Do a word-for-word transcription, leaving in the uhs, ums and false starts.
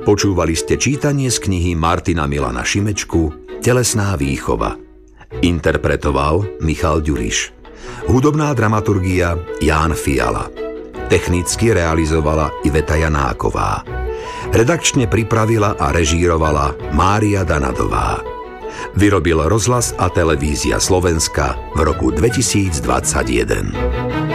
Počúvali ste čítanie z knihy Martina Milana Šimečku Telesná výchova. Interpretoval Michal Ďuriš. Hudobná dramaturgia Ján Fiala. Technicky realizovala Iveta Janáková. Redakčne pripravila a režírovala Mária Danadová. Vyrobil Rozhlas a televízia Slovenska v roku dvetisícdvadsaťjeden.